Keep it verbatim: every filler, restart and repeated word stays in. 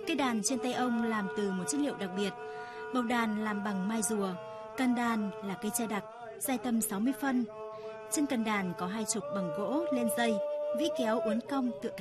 Cây đàn trên tay ông làm từ một chất liệu đặc biệt. Bầu đàn làm bằng mai rùa, can đàn là cây tre đặc, dài tầm sáu mươi phân. Chân cần đàn có hai trục bằng gỗ lên dây, vĩ kéo uốn cong tựa